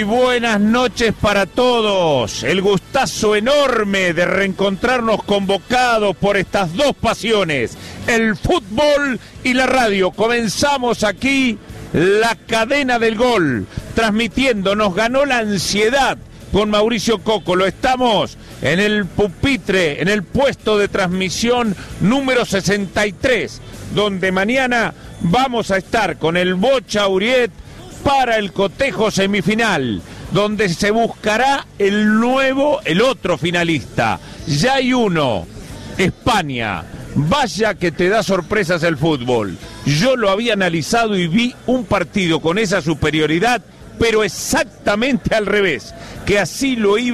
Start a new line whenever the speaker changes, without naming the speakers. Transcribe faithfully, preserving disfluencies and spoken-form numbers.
buenas noches para todos. El gustazo enorme de reencontrarnos convocados por estas dos pasiones, el fútbol y la radio. Comenzamos aquí la cadena del gol, transmitiendo. Nos ganó la ansiedad con Mauricio Cocolo. Estamos en el pupitre, en el puesto de transmisión número sesenta y tres, donde mañana vamos a estar con el Bocha Uriet para el cotejo semifinal, donde se buscará el nuevo, el otro finalista. Ya hay uno, España. Vaya que te da sorpresas el fútbol. Yo lo había analizado y vi un partido con esa superioridad, pero exactamente al revés, que así lo iba